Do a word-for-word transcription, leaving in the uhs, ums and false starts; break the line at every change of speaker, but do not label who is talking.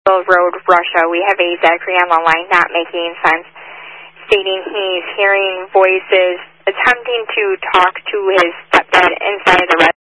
Road, Russia. We have a Zachary on the line not making sense, stating he's hearing voices, attempting to talk to his stepdad inside the